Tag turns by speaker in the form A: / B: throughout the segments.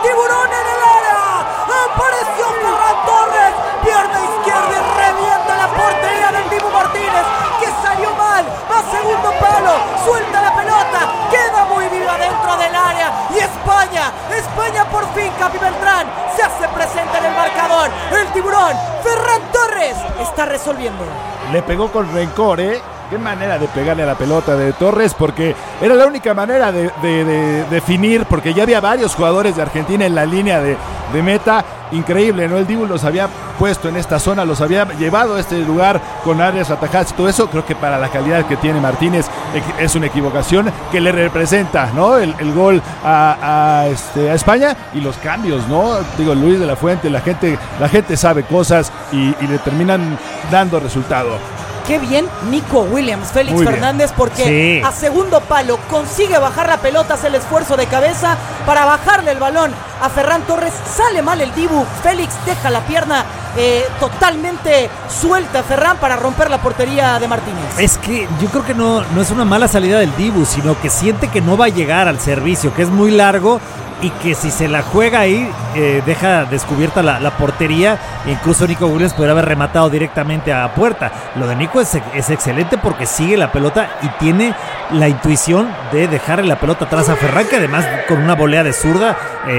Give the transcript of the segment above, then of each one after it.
A: tiburón en el área. Apareció Ferran Torres, pierna izquierda y revienta la portería del Dibu Martínez, que salió mal, a segundo palo, suelta la pelota, queda muy viva dentro del área. Y España por fin, Capi Beltrán, se hace presente en el marcador. El tiburón, Ferran Torres, está resolviendo.
B: Le pegó con rencor, Qué manera de pegarle a la pelota de Torres, porque era la única manera de definir, porque ya había varios jugadores de Argentina en la línea de meta. Increíble, ¿no? El Dibu los había puesto en esta zona, los había llevado a este lugar con áreas atajadas y todo eso. Creo que para la calidad que tiene Martínez es una equivocación que le representa, ¿no? El gol a España y los cambios, ¿no? Digo, Luis de la Fuente, la gente sabe cosas y le terminan dando resultado.
A: Qué bien Nico Williams, Félix Fernández, porque sí, a segundo palo consigue bajar la pelota, hace el esfuerzo de cabeza para bajarle el balón a Ferran Torres. Sale mal el Dibu, Félix deja la pierna totalmente suelta Ferran para romper la portería de Martínez.
C: Es que yo creo que no es una mala salida del Dibu, sino que siente que no va a llegar al servicio, que es muy largo y que si se la juega ahí deja descubierta la portería. Incluso Nico Williams podría haber rematado directamente a puerta. Lo de Nico es excelente porque sigue la pelota y tiene la intuición de dejarle la pelota atrás a Ferran, que además con una volea de zurda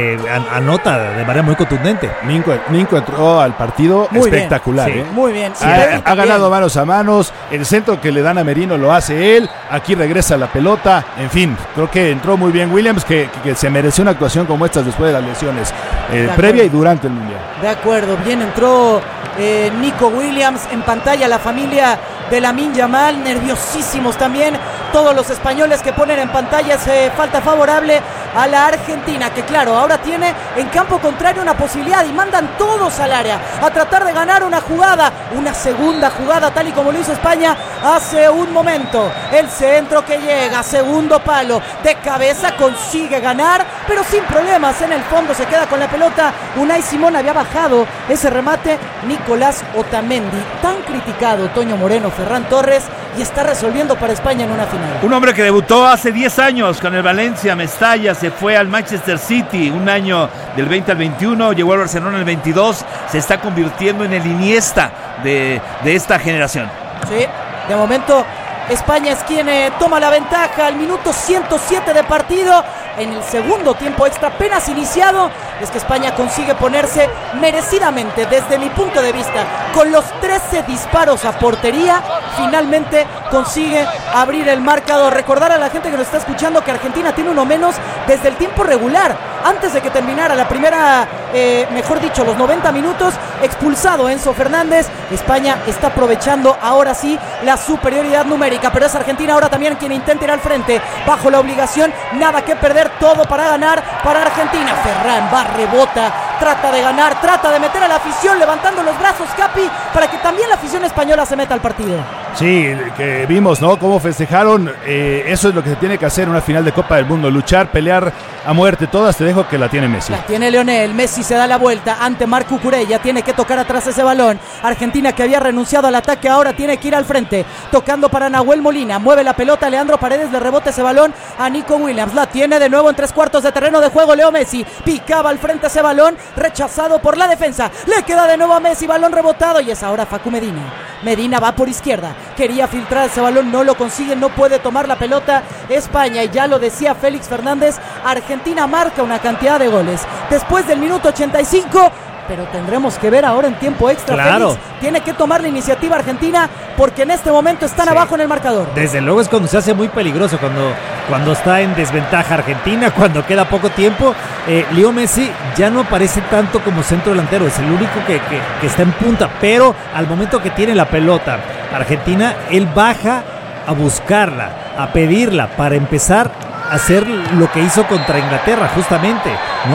C: anota de manera muy contundente.
B: Minco entró al partido muy espectacular.
A: Bien, sí, muy bien. Sí,
B: ha ganado manos a manos. El centro que le dan a Merino lo hace él. Aquí regresa la pelota. En fin, creo que entró muy bien Williams, que se mereció una actuación como estas después de las lesiones previa y durante el Mundial.
A: De acuerdo, bien entró Nico Williams. En pantalla la familia de Lamine Yamal, nerviosísimos también todos los españoles que ponen en pantalla ese falta favorable a la Argentina, que claro, ahora tiene en campo contrario una posibilidad y mandan todos al área a tratar de ganar una jugada, una segunda jugada tal y como lo hizo España hace un momento. El centro que llega, segundo palo, de cabeza consigue ganar, pero sin problemas, en el fondo se queda con la pelota. Unai Simón había bajado ese remate. Nicolás Otamendi, tan criticado, Toño Moreno, Ferran Torres, y está resolviendo para España en una final.
D: Un hombre que debutó hace 10 años con el Valencia Mestalla, se fue al Manchester City un año del 20 al 21, llegó al Barcelona el 22, se está convirtiendo en el Iniesta de esta generación.
A: Sí, de momento España es quien toma la ventaja al minuto 107 de partido. En el segundo tiempo extra apenas iniciado, es que España consigue ponerse merecidamente, desde mi punto de vista, con los 13 disparos a portería, finalmente consigue abrir el marcador. Recordar a la gente que nos está escuchando que Argentina tiene uno menos desde el tiempo regular, antes de que terminara la primera, mejor dicho, los 90 minutos, expulsado Enzo Fernández. España está aprovechando ahora sí la superioridad numérica, pero es Argentina ahora también quien intenta ir al frente, bajo la obligación, nada que perder, todo para ganar para Argentina. Ferran va, rebota, trata de ganar, trata de meter a la afición, levantando los brazos, Capi, para que también la afición española se meta al partido.
B: Sí, que vimos, ¿no? Cómo festejaron. Eso es lo que se tiene que hacer en una final de Copa del Mundo, luchar, pelear a muerte todas. Te dejo que la tiene Messi.
A: La tiene Lionel Messi, se da la vuelta ante Marc Cucurella, tiene que tocar atrás ese balón. Argentina, que había renunciado al ataque, ahora tiene que ir al frente, tocando para Nahuel Molina, mueve la pelota, Leandro Paredes le rebota ese balón a Nico Williams, la tiene de nuevo en 3/4 de terreno de juego Leo Messi, picaba al frente ese balón, rechazado por la defensa, le queda de nuevo a Messi, balón rebotado, y es ahora Facu Medina va por izquierda, quería filtrar ese balón, no lo consigue, no puede tomar la pelota España, y ya lo decía Félix Fernández, Argentina marca una cantidad de goles después del minuto 85, pero tendremos que ver ahora en tiempo extra.
C: Claro.
A: Félix, tiene que tomar la iniciativa Argentina, porque en este momento están abajo en el marcador.
C: Desde luego es cuando se hace muy peligroso, cuando está en desventaja Argentina, cuando queda poco tiempo. Leo Messi ya no aparece tanto como centro delantero, es el único que está en punta, pero al momento que tiene la pelota Argentina, él baja a buscarla, a pedirla, para empezar a hacer lo que hizo contra Inglaterra, justamente,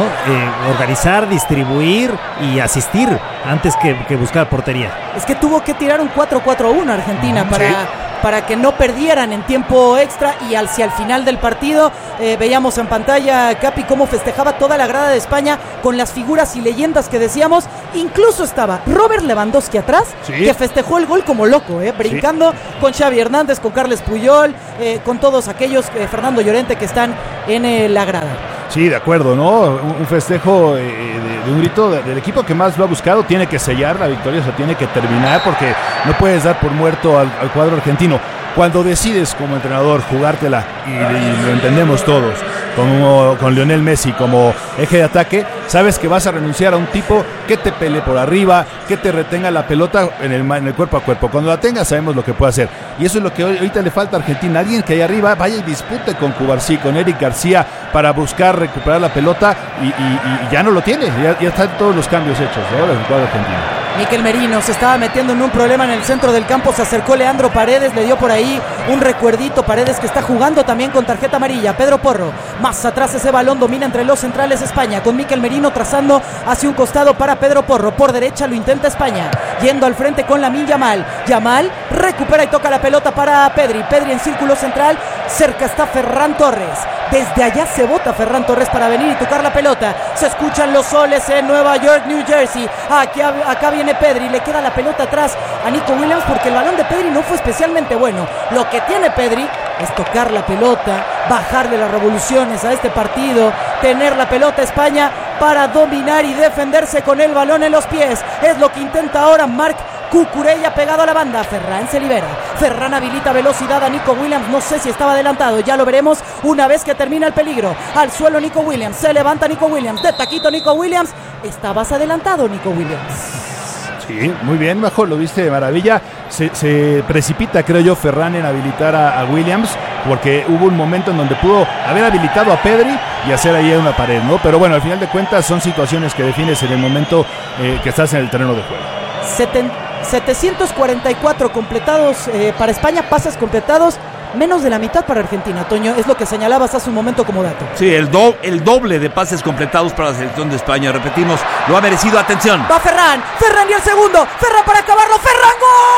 C: ¿no? Organizar, distribuir y asistir antes que buscar portería.
A: Es que tuvo que tirar un 4-4-1 Argentina para que no perdieran en tiempo extra, y hacia el final del partido veíamos en pantalla, Capi, cómo festejaba toda la grada de España con las figuras y leyendas que decíamos. Incluso estaba Robert Lewandowski atrás, que festejó el gol como loco, brincando con Xavi Hernández, con Carles Puyol, con todos aquellos, Fernando Llorente, que están en la grada.
B: Sí, de acuerdo, ¿no? Un festejo de un grito del equipo que más lo ha buscado. Tiene que sellar la victoria, o sea, tiene que terminar porque no puedes dar por muerto al cuadro argentino. Cuando decides como entrenador jugártela, y lo entendemos todos, como con Lionel Messi como eje de ataque, sabes que vas a renunciar a un tipo que te pelee por arriba, que te retenga la pelota en el cuerpo a cuerpo. Cuando la tenga sabemos lo que puede hacer. Y eso es lo que ahorita le falta a Argentina. Alguien que ahí arriba vaya y dispute con Cubarsí, con Eric García, para buscar recuperar la pelota y ya no lo tiene. Ya están todos los cambios hechos, ¿no? Del cuadro argentino.
A: Mikel Merino se estaba metiendo en un problema en el centro del campo, se acercó Leandro Paredes, le dio por ahí un recuerdito. Paredes que está jugando también con tarjeta amarilla. Pedro Porro, más atrás ese balón, domina entre los centrales España, con Mikel Merino trazando hacia un costado para Pedro Porro, por derecha lo intenta España, yendo al frente con Lamine Yamal. Yamal recupera y toca la pelota para Pedri en círculo central, cerca está Ferran Torres. Desde allá se bota Ferran Torres para venir y tocar la pelota. Se escuchan los soles en Nueva York, New Jersey. Acá viene Pedri, le queda la pelota atrás a Nico Williams porque el balón de Pedri no fue especialmente bueno. Lo que tiene Pedri es tocar la pelota, bajarle las revoluciones a este partido, tener la pelota España para dominar y defenderse con el balón en los pies. Es lo que intenta ahora Marc Cucurella pegado a la banda. Ferran se libera. Ferran habilita velocidad a Nico Williams. No sé si estaba adelantado. Ya lo veremos una vez que termina el peligro. Al suelo Nico Williams. Se levanta Nico Williams. De taquito Nico Williams. Estabas adelantado, Nico Williams.
B: Sí, muy bien, mejor lo viste de maravilla. Se precipita, creo yo, Ferran en habilitar a Williams, porque hubo un momento en donde pudo haber habilitado a Pedri y hacer ahí una pared, ¿no? Pero bueno, al final de cuentas son situaciones que defines en el momento que estás en el terreno de juego.
A: 744 completados para España, pases completados, menos de la mitad para Argentina, Toño, es lo que señalabas hace un momento como dato.
D: Sí, el doble de pases completados para la selección de España, repetimos, lo ha merecido. Atención.
A: Va Ferran y el segundo, Ferran para acabarlo, Ferran,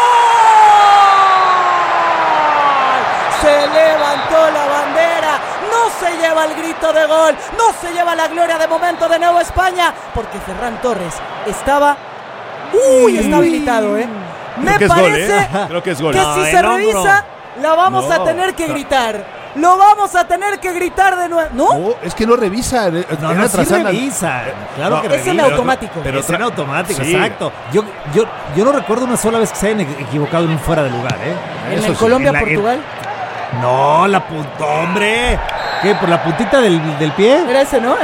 A: ¡gol! Se levantó la bandera, no se lleva el grito de gol, no se lleva la gloria de momento de nuevo España, porque Ferran Torres estaba habilitado, Me parece
B: Creo que es gol.
A: Que si se revisa, la vamos a tener que gritar. Lo vamos a tener que gritar de nuevo. ¿No?
B: No, es que no revisa.
C: No sí revisa. Claro que
A: es
C: revisa.
A: en automático.
C: Pero es en automático, sí. Exacto. Yo no recuerdo una sola vez que se hayan equivocado en un fuera de lugar,
A: ¿En el Colombia-Portugal?
C: No, la punta, hombre. ¿Qué? ¿Por la puntita del pie?
A: Era ese, ¿no?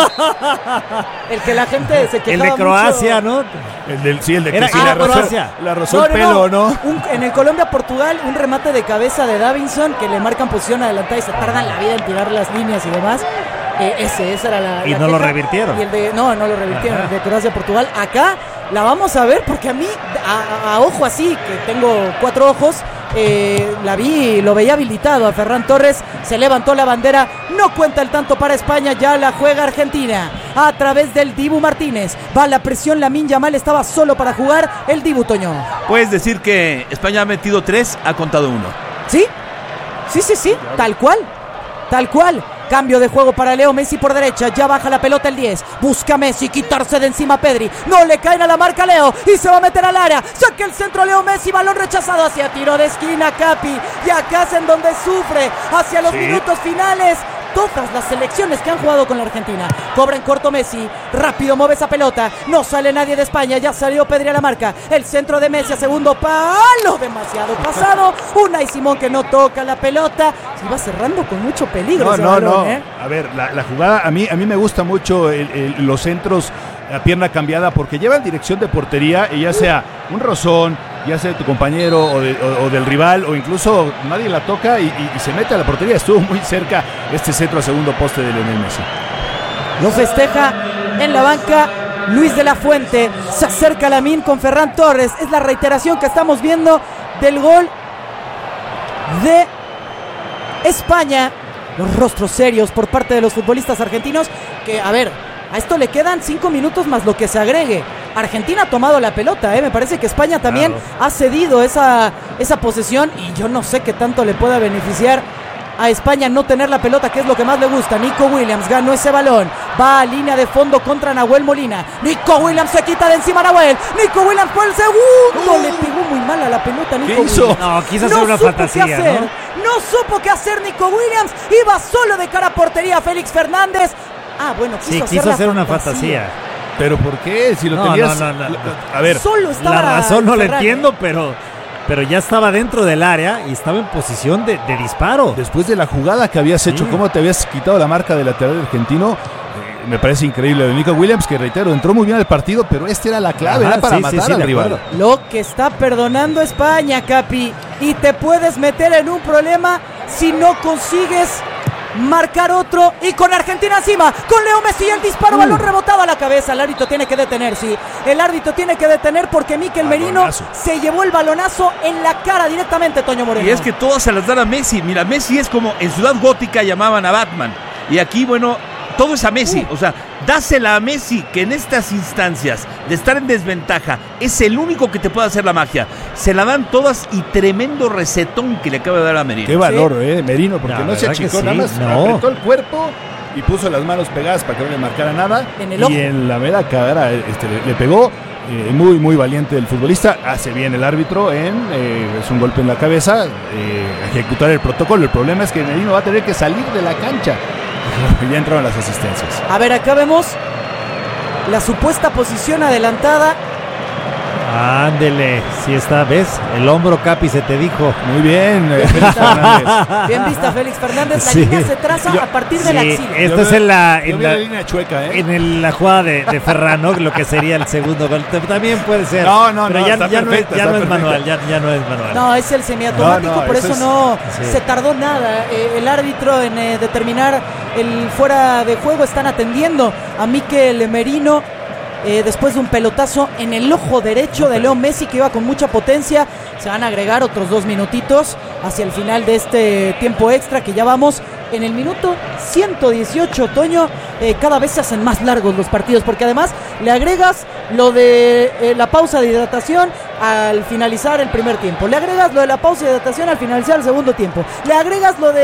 A: El que la gente se quejaba.
C: El de Croacia,
A: mucho.
C: ¿no?
B: El de que
C: era,
B: sí
C: Croacia.
B: La rozó el pelo, ¿no?
A: En el Colombia-Portugal, un remate de cabeza de Davinson que le marcan posición adelantada y se tardan la vida en tirar las líneas y demás. Esa era la.
C: Y no lo revirtieron.
A: Y no lo revirtieron. El de Croacia-Portugal. Acá la vamos a ver porque a mí, a ojo así, que tengo 4 ojos. Lo veía habilitado a Ferran Torres, se levantó la bandera, no cuenta el tanto para España, ya la juega Argentina a través del Dibu Martínez, va la presión, Lamine Yamal estaba solo para jugar, el Dibu, Toño.
D: Puedes decir que España ha metido 3, ha contado 1.
A: Sí, tal cual. Cambio de juego para Leo Messi por derecha, ya baja la pelota el 10, busca Messi quitarse de encima a Pedri, no le caen a la marca Leo y se va a meter al área, saca el centro Leo Messi, balón rechazado hacia tiro de esquina Capi, y acá es en donde sufre, hacia los minutos finales. Todas las selecciones que han jugado con la Argentina cobra en corto Messi, rápido mueve esa pelota, no sale nadie de España, ya salió Pedri a la marca, el centro de Messi a segundo palo, demasiado pasado, Unai Simón que no toca la pelota, se iba cerrando con mucho peligro ese balón,
B: A ver, la jugada, a mí me gusta mucho los centros a pierna cambiada porque lleva en dirección de portería y ya sea un rozón, ya sea de tu compañero o del rival, o incluso nadie la toca y se mete a la portería. Estuvo muy cerca este centro a segundo poste de Lionel Messi.
A: Lo festeja en la banca Luis de la Fuente. Se acerca Lamine con Ferran Torres. Es la reiteración que estamos viendo del gol de España. Los rostros serios por parte de los futbolistas argentinos que, a esto le quedan 5 minutos más lo que se agregue. Argentina ha tomado la pelota, me parece que España también ha cedido esa posesión y yo no sé qué tanto le pueda beneficiar a España no tener la pelota, que es lo que más le gusta. Nico Williams ganó ese balón, va a línea de fondo contra Nahuel Molina. Nico Williams se quita de encima a Nahuel. Nico Williams por el segundo, le pegó muy mal a la pelota Nico Williams.
C: No, quiso hacer una fantasía,
A: no supo qué hacer Nico Williams, iba solo de cara a portería Félix Fernández. Bueno,
C: quiso hacer una fantasía.
B: ¿Pero por qué? Si lo tenías...
C: No.
B: A ver,
A: solo estaba
C: la razón no la
A: Ferran.
C: entiendo, pero ya estaba dentro del área y estaba en posición de disparo.
B: después de la jugada que habías hecho, cómo te habías quitado la marca del lateral argentino, me parece increíble. De Nico Williams, que reitero, entró muy bien al partido, pero era la clave, era para matar al rival.
A: Lo que está perdonando España, Capi, y te puedes meter en un problema si no consigues marcar otro, y con Argentina encima, con Leo Messi el disparo, balón rebotado a la cabeza. El árbitro tiene que detener, sí. El árbitro tiene que detener porque Mikel Merino se llevó el balonazo en la cara directamente, Toño Moreno.
D: Y es que todas se las dan a Messi. Mira, Messi es como en Ciudad Gótica llamaban a Batman. Y aquí, bueno, todo es a Messi. O sea, dásela a Messi, que en estas instancias de estar en desventaja es el único que te puede hacer la magia. Se la dan todas, y tremendo recetón que le acaba de dar a Merino.
B: Qué valor, Merino, porque no se achicó, nada más apretó el cuerpo y puso las manos pegadas para que no le marcara nada.
A: En el ojo.
B: Y en la mera cara le pegó. Muy, muy valiente el futbolista. Hace bien el árbitro es un golpe en la cabeza, ejecutar el protocolo. El problema es que Merino va a tener que salir de la cancha. Ya entraron las asistencias.
A: A ver, acá vemos la supuesta posición adelantada.
C: Ándele, sí está, ¿ves? El hombro, Capi, se te dijo.
B: Muy bien, Félix Fernández.
A: Bien vista, Félix Fernández. La
C: Sí.
A: línea se traza a partir de la axila.
C: Esto es en la
B: línea chueca,
C: en la jugada de Ferran, ¿no? Lo que sería el segundo gol. También puede ser.
B: No,
C: pero ya,
B: está
C: ya no es
B: perfecta, está
C: manual, ya no es manual.
A: No, es el semiautomático,
B: No,
A: por
B: eso
A: eso
B: es-
A: no
C: sí.
A: se tardó nada. El árbitro en determinar el fuera de juego. Están atendiendo a Mikel Merino después de un pelotazo en el ojo derecho de Leo Messi, que iba con mucha potencia. Se van a agregar otros 2 minutitos hacia el final de este tiempo extra, que ya vamos en el minuto 118, Toño. Cada vez se hacen más largos los partidos, porque además le agregas lo de la pausa de hidratación al finalizar el primer tiempo, le agregas lo de la pausa de hidratación al finalizar el segundo tiempo, le agregas lo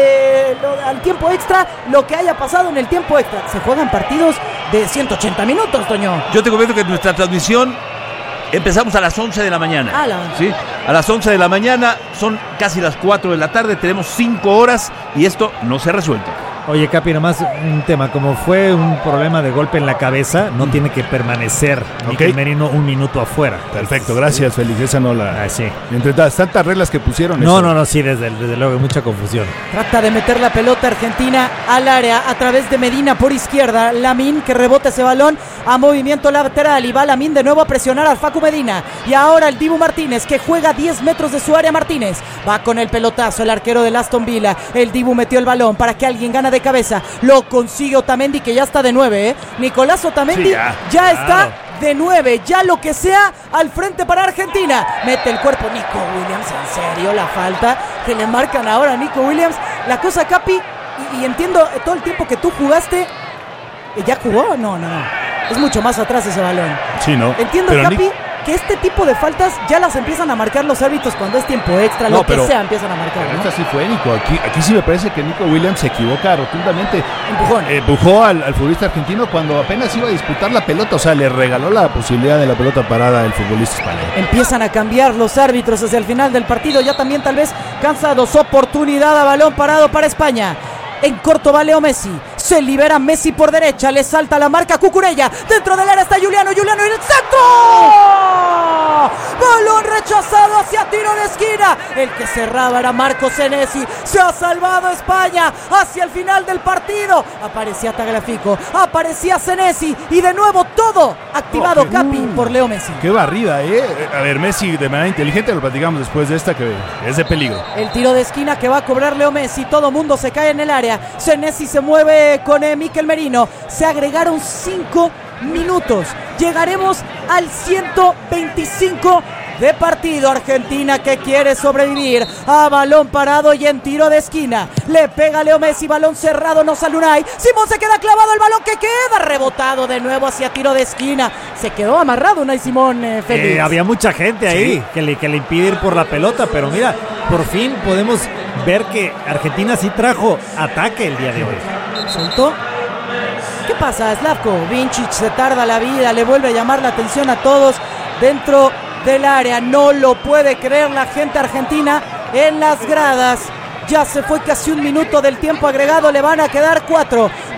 A: al tiempo extra, lo que haya pasado en el tiempo extra. Se juegan partidos de 180 minutos, Toño.
D: Yo te comento que nuestra transmisión empezamos a las 11 de la mañana. ¿Sí? A las 11 de la mañana, son casi las 4 de la tarde, tenemos 5 horas y esto no se ha resuelto.
C: Oye, Capi, nomás un tema. Como fue un problema de golpe en la cabeza, no tiene que permanecer Mikel Merino un minuto afuera.
B: Perfecto, gracias, Félix. Esa no la...
C: Sí.
B: Entre tantas reglas que pusieron.
C: No, sí, desde luego, mucha confusión.
A: Trata de meter la pelota Argentina al área a través de Medina por izquierda. Lamine, que rebota ese balón a movimiento lateral, y va Lamine de nuevo a presionar al Facu Medina. Y ahora el Dibu Martínez, que juega a 10 metros de su área. Martínez va con el pelotazo, el arquero del Aston Villa. El Dibu metió el balón para que alguien gane de cabeza. Lo consigue Otamendi, que ya está de 9, Nicolás Otamendi
B: Sí,
A: ya está de 9, ya lo que sea al frente para Argentina. Mete el cuerpo Nico Williams, en serio la falta que le marcan ahora a Nico Williams. La cosa, Capi, y entiendo todo el tiempo que tú jugaste. ¿Ya jugó? No. Es mucho más atrás ese balón.
B: Sí, ¿no?
A: Entiendo,
B: Pero
A: Capi, que este tipo de faltas ya las empiezan a marcar los árbitros cuando es tiempo extra,
B: No,
A: lo que
B: pero-
A: sea empiezan a marcar,
B: Pero
A: ¿no?
B: esta sí fue, Nico. Aquí sí me parece que Nico Williams se equivoca rotundamente.
A: Empujón.
B: Empujó al futbolista argentino cuando apenas iba a disputar la pelota. O sea, le regaló la posibilidad de la pelota parada al futbolista español.
A: Empiezan a cambiar los árbitros hacia el final del partido. Ya también tal vez cansados. Oportunidad a balón parado para España. En corto va Leo Messi. Se libera Messi por derecha. Le salta la marca Cucurella. Dentro del área está Juliano. Juliano en el centro. Balón rechazado hacia tiro de esquina. El que cerraba era Marco Senesi. Se ha salvado España hacia el final del partido. Aparecía Tagliafico. Aparecía Senesi. Y de nuevo todo activado, Capi, por Leo Messi.
B: Qué barrida, A ver, Messi de manera inteligente, lo platicamos después de esta, que es de peligro.
A: El tiro de esquina que va a cobrar Leo Messi. Todo mundo se cae en el área. Senesi se mueve con Mikel Merino. Se agregaron 5 minutos. Llegaremos al 125 de partido. Argentina, que quiere sobrevivir, a balón parado y en tiro de esquina. Le pega Leo Messi, balón cerrado, no sale Unai. Simón se queda clavado, el balón que queda rebotado de nuevo hacia tiro de esquina. Se quedó amarrado Unai Simón, Félix.
C: Había mucha gente ahí que le impide ir por la pelota, pero mira, por fin podemos ver que Argentina sí trajo ataque el día de hoy.
A: Soltó. ¿Qué pasa, Slavko? Vincic se tarda la vida, le vuelve a llamar la atención a todos dentro del área. No lo puede creer la gente argentina en las gradas. Ya se fue casi un minuto del tiempo agregado, le van a quedar 4.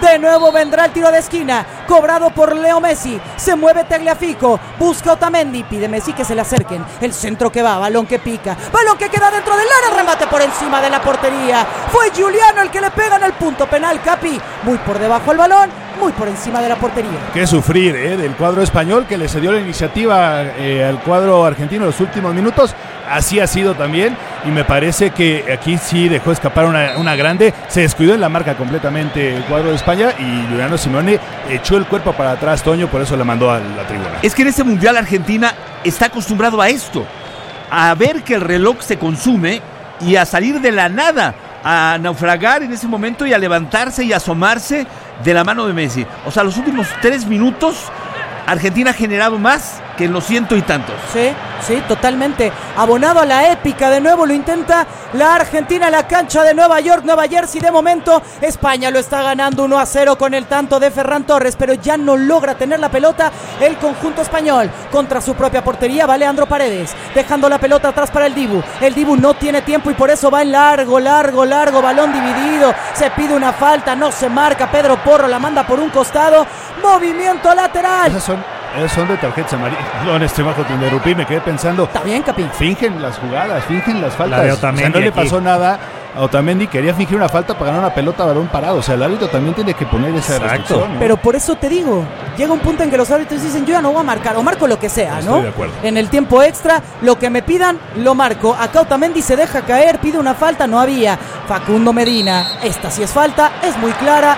A: De nuevo vendrá el tiro de esquina, cobrado por Leo Messi. Se mueve Tagliafico, busca Otamendi, pide Messi que se le acerquen. El centro que va, balón que pica, balón que queda dentro del área, remate por encima de la portería. Fue Giuliano el que le pega en el punto penal, Capi. Muy por debajo el balón, muy por encima de la portería.
B: Qué sufrir del cuadro español, que le cedió la iniciativa al cuadro argentino en los últimos minutos. Así ha sido también, y me parece que aquí sí dejó escapar una grande. Se descuidó en la marca completamente el cuadro de España, y Giuliano Simeone echó el cuerpo para atrás, Toño, por eso le mandó a la tribuna.
D: Es que en este Mundial Argentina está acostumbrado a esto, a ver que el reloj se consume y a salir de la nada, a naufragar en ese momento y a levantarse y asomarse de la mano de Messi. O sea, los últimos 3 minutos Argentina ha generado más que en los 100 y tantos.
A: Sí, totalmente. Abonado a la épica, de nuevo lo intenta la Argentina en la cancha de Nueva York, Nueva Jersey. De momento, España lo está ganando 1-0 con el tanto de Ferran Torres, pero ya no logra tener la pelota el conjunto español. Contra su propia portería va Leandro Paredes, dejando la pelota atrás para el Dibu. El Dibu no tiene tiempo y por eso va en largo, balón dividido. Se pide una falta, no se marca. Pedro Porro la manda por un costado. Movimiento lateral.
B: Esas son de tarjetas amarillas. No, bajo te interrumpí, me quedé pensando.
A: Está bien, Capi.
B: Fingen las jugadas, fingen las faltas.
C: La de Otamendi,
B: no le
C: aquí
B: pasó nada a Otamendi, quería fingir una falta para ganar una pelota a balón parado. O sea, el árbitro también tiene que poner esa restricción, ¿no?
A: Pero por eso te digo, llega un punto en que los árbitros dicen, yo ya no voy a marcar, o marco lo que sea, ¿no?
B: Estoy de acuerdo.
A: En el tiempo extra, lo que me pidan, lo marco. Acá Otamendi se deja caer, pide una falta, no había. Facundo Medina, esta sí es falta, es muy clara.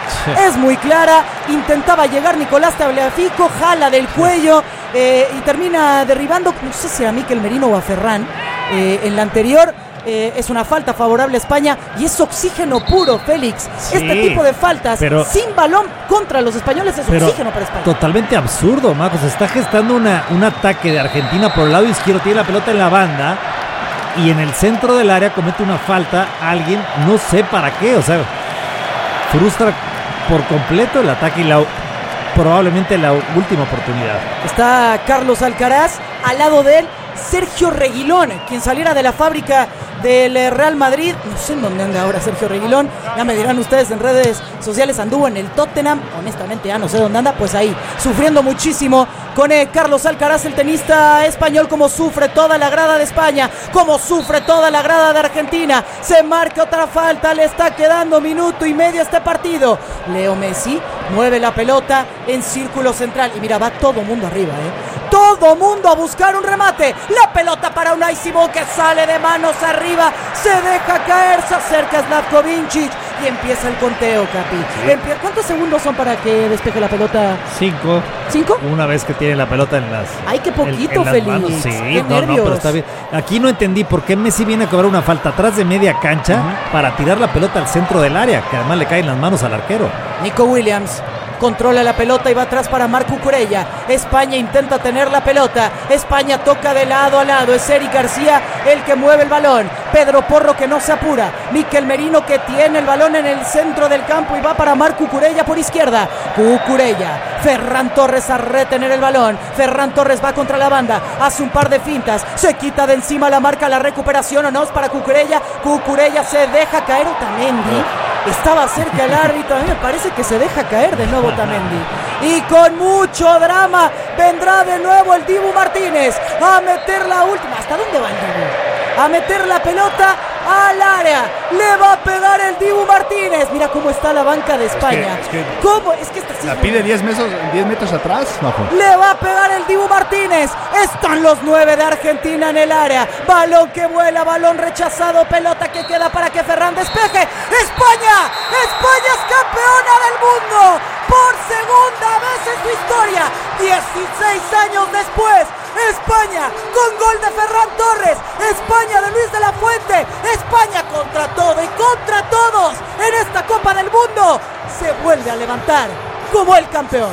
A: Intentaba llegar Nicolás Tagliafico, jala del cuello y termina derribando, no sé si era Mikel Merino o a Ferran, en la anterior. Es una falta favorable a España y es oxígeno puro, Félix.
C: Sí,
A: este tipo de faltas sin balón contra los españoles es oxígeno para España.
C: Totalmente absurdo, Marcos. Se está gestando un ataque de Argentina por el lado izquierdo, tiene la pelota en la banda y en el centro del área comete una falta alguien, no sé para qué, o sea, frustra por completo el ataque y probablemente la última oportunidad.
A: Está Carlos Alcaraz, al lado de él Sergio Reguilón, quien saliera de la fábrica del Real Madrid. No sé en dónde anda ahora Sergio Reguilón, ya me dirán ustedes en redes sociales. Anduvo en el Tottenham, honestamente ya no sé dónde anda. Pues ahí, sufriendo muchísimo con Carlos Alcaraz, el tenista español. Como sufre toda la grada de España, como sufre toda la grada de Argentina. Se marca otra falta, le está quedando 1.5 minutos a este partido. Leo Messi mueve la pelota en círculo central y mira, va todo mundo arriba, todo mundo a buscar un remate. La pelota para Unai Simón, que sale de manos arriba, se deja caer, se acerca Zlatko Vincic y empieza el conteo, Capi. Sí. ¿Cuántos segundos son para que despeje la pelota?
C: 5.
A: ¿5?
C: Una vez que tiene la pelota en las...
A: ¡Ay, qué poquito,
C: en
A: Félix!
C: Manos. Sí,
A: qué
C: no,
A: nervios.
C: pero está bien. Aquí no entendí por qué Messi viene a cobrar una falta atrás de media cancha para tirar la pelota al centro del área, que además le caen las manos al arquero.
A: Nico Williams controla la pelota y va atrás para Marc Cucurella. España intenta tener la pelota. España toca de lado a lado. Es Eric García el que mueve el balón. Pedro Porro, que no se apura. Mikel Merino, que tiene el balón en el centro del campo y va para Marc Cucurella por izquierda. Cucurella. Ferran Torres a retener el balón. Ferran Torres va contra la banda. Hace un par de fintas. Se quita de encima la marca. La recuperación o no es para Cucurella. Cucurella se deja caer. Otamendi estaba cerca el árbitro. A mí me parece que se deja caer de nuevo Otamendi. Y con mucho drama vendrá de nuevo el Dibu Martínez a meter la última. ¿Hasta dónde va el Dibu? A meter la pelota al área. Le va a pegar el Dibu Martínez. Mira cómo está la banca de España. ¿Cómo? Es que esta
B: la pide 10 metros atrás. Bajo.
A: Le va a pegar el Dibu Martínez. Están los 9 de Argentina en el área. Balón que vuela, balón rechazado. Pelota que queda para que Ferran despeje. ¡España! ¡España es campeona del mundo! Por segunda vez en su historia. 16 años después. España con gol de Ferran Torres. España de Luis de la Fuente. España contra todo y contra todos en esta Copa del Mundo. Se vuelve a levantar como el campeón.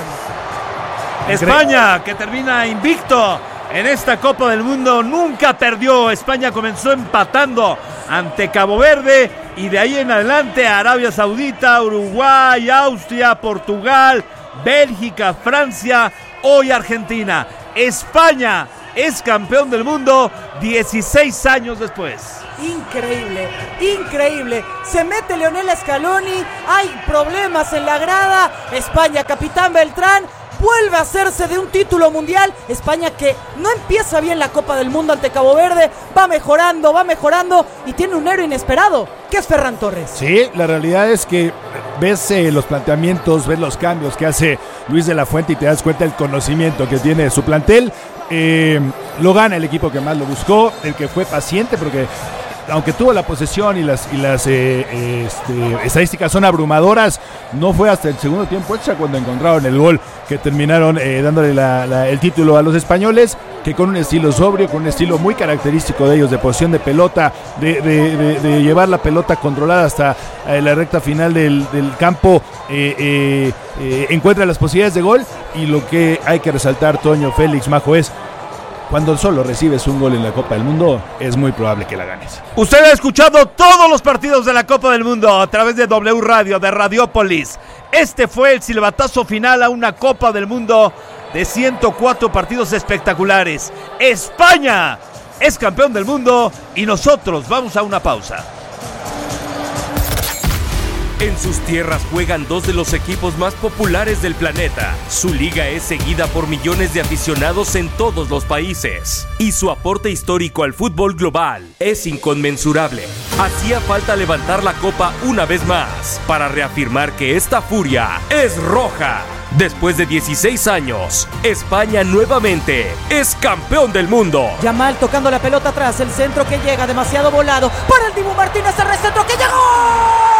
D: España, que termina invicto en esta Copa del Mundo, nunca perdió. España comenzó empatando ante Cabo Verde y de ahí en adelante Arabia Saudita, Uruguay, Austria, Portugal, Bélgica, Francia, hoy Argentina. España es campeón del mundo 16 años después.
A: Increíble, increíble. Se mete Lionel Scaloni, hay problemas en la grada. España, capitán Beltrán, vuelve a hacerse de un título mundial. España que no empieza bien la Copa del Mundo ante Cabo Verde, va mejorando y tiene un héroe inesperado, que es Ferran Torres.
B: Sí, la realidad es que ves los planteamientos, ves los cambios que hace Luis de la Fuente y te das cuenta del conocimiento que tiene su plantel. Lo gana el equipo que más lo buscó, el que fue paciente, porque aunque tuvo la posesión y las estadísticas son abrumadoras, no fue hasta el segundo tiempo extra cuando encontraron el gol que terminaron dándole el título a los españoles, que con un estilo sobrio, con un estilo muy característico de ellos, de posición de pelota, de llevar la pelota controlada hasta la recta final del campo, encuentra las posibilidades de gol. Y lo que hay que resaltar, Toño, Félix, Majo, es cuando solo recibes un gol en la Copa del Mundo, es muy probable que la ganes.
D: Usted ha escuchado todos los partidos de la Copa del Mundo a través de W Radio, de Radiopolis. Este fue el silbatazo final a una Copa del Mundo de 104 partidos espectaculares. España es campeón del mundo y nosotros vamos a una pausa.
E: En sus tierras juegan dos de los equipos más populares del planeta. Su liga es seguida por millones de aficionados en todos los países. Y su aporte histórico al fútbol global es inconmensurable. Hacía falta levantar la copa una vez más para reafirmar que esta furia es roja. Después de 16 años, España nuevamente es campeón del mundo.
A: Yamal tocando la pelota atrás, el centro que llega demasiado volado para el Dibu Martínez, el recentro que llegó.